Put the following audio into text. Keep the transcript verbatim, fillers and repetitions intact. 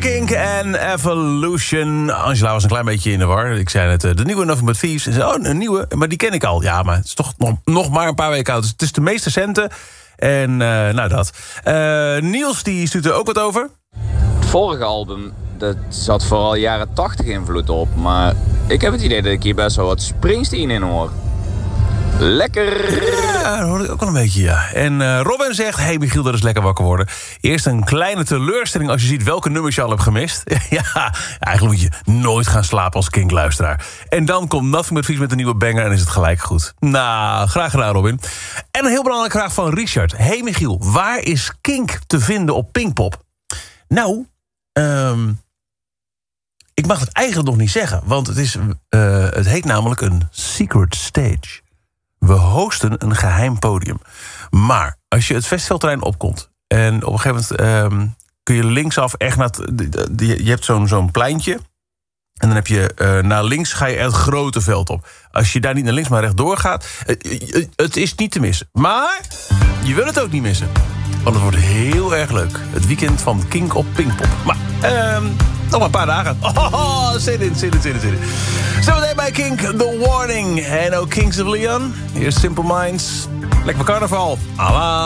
Kink en Evolution. Angela was een klein beetje in de war. Ik zei net, de nieuwe Nothing But Thieves. Ze zei, oh, een nieuwe, maar die ken ik al. Ja, maar het is toch nog, nog maar een paar weken oud. Dus het is de meest recente. En uh, nou dat. Uh, Niels, die stuurt er ook wat over. Het vorige album, dat zat vooral jaren tachtig invloed op. Maar ik heb het idee dat ik hier best wel wat Springsteen in hoor. Lekker! Ja, dat hoorde ik ook wel een beetje, ja. En uh, Robin zegt, hey Michiel, dat is lekker wakker worden. Eerst een kleine teleurstelling als je ziet welke nummers je al hebt gemist. Ja, eigenlijk moet je nooit gaan slapen als Kink-luisteraar. En dan komt Nothing But Thieves met een nieuwe banger en is het gelijk goed. Nou, graag gedaan, Robin. En een heel belangrijke vraag van Richard. Hey Michiel, waar is Kink te vinden op Pinkpop? Nou, um, ik mag het eigenlijk nog niet zeggen, want het, is, uh, het heet namelijk een secret stage. We hosten een geheim podium. Maar als je het festivalterrein opkomt en op een gegeven moment um, kun je linksaf echt naar het, je hebt zo'n zo'n pleintje en dan heb je uh, naar links ga je er het grote veld op. Als je daar niet naar links maar rechtdoor gaat, uh, het is niet te missen. Maar je wil het ook niet missen. Want het wordt heel erg leuk. Het weekend van Kink op Pinkpop. Maar um, nog maar een paar dagen. Oh, zin in, zin in, zin in, zin in. Zometeen bij Kink, The Warning. En ook Kings of Leon. Hier is Simple Minds. Lekker voor carnaval. Allah.